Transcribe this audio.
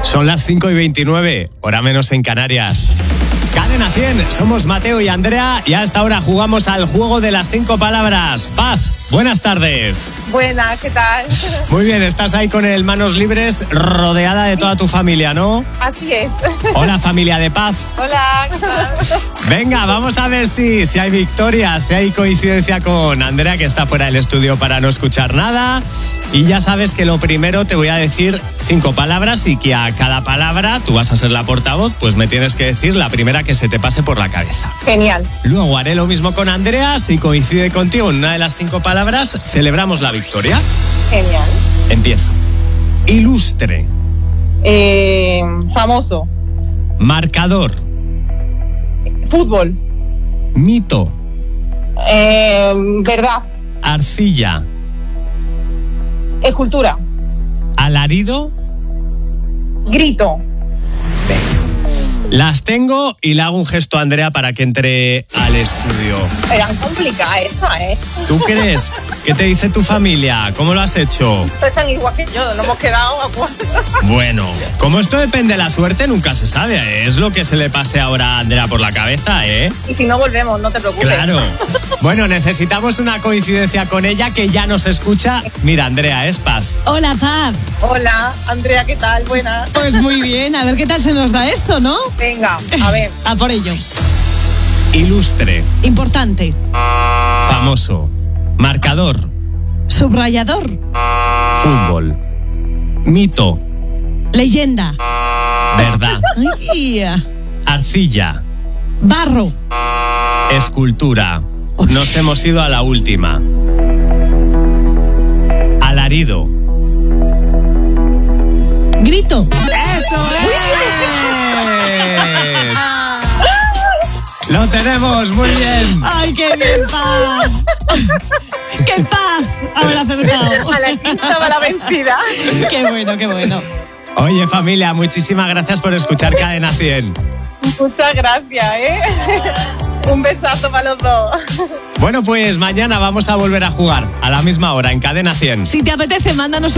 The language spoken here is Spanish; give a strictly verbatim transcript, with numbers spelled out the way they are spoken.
Son las cinco y veintinueve, hora menos en Canarias. Cadena cien, somos Mateo y Andrea y a esta hora jugamos al juego de las cinco palabras. Paz, buenas tardes. Buenas, ¿qué tal? Muy bien, estás ahí con el manos libres, rodeada de toda tu familia, ¿no? Así es. Hola, familia de Paz. Hola, ¿qué tal? Venga, vamos a ver si, si hay victoria, si hay coincidencia con Andrea, que está fuera del estudio para no escuchar nada. Y ya sabes que lo primero te voy a decir cinco palabras y que a cada palabra, tú vas a ser la portavoz, pues me tienes que decir la primera que se te pase por la cabeza. Genial. Luego haré lo mismo con Andrea. Si coincide contigo en una de las cinco palabras, celebramos la victoria. Genial. Empiezo. Ilustre. Eh, famoso. Marcador. Fútbol. Mito. Eh, verdad. Arcilla. Escultura. Alarido. Grito. Las tengo y le hago un gesto a Andrea para que entre al estudio. Era complicada esa, ¿eh? ¿Tú crees? ¿Qué te dice tu familia? ¿Cómo lo has hecho? Están igual que yo, nos hemos quedado a cuatro. Bueno, como esto depende de la suerte, nunca se sabe. ¿eh? Es lo que se le pase ahora a Andrea por la cabeza, ¿eh? Y si no volvemos, no te preocupes. Claro. Bueno, necesitamos una coincidencia con ella que ya nos escucha. Mira, Andrea, es Paz. Hola, Paz. Hola, Andrea, ¿qué tal? Buenas. Pues muy bien, a ver qué tal se nos da esto, ¿no? Venga, a ver. A por ello. Ilustre. Importante. Famoso. Marcador. Subrayador. Fútbol. Mito. Leyenda. Verdad. Ay. Arcilla. Barro. Escultura. Nos hemos ido a la última. Alarido. Grito. ¡Eso es! ¡Lo tenemos! ¡Muy bien! ¡Ay, qué bien, Paz! ¡Qué paz! Haber acertado. A la quinta va la vencida. ¡Qué bueno, qué bueno! Oye, familia, muchísimas gracias por escuchar Cadena cien. Muchas gracias, ¿eh? Un besazo para los dos. Bueno, pues mañana vamos a volver a jugar a la misma hora en Cadena cien. Si te apetece, mándanos un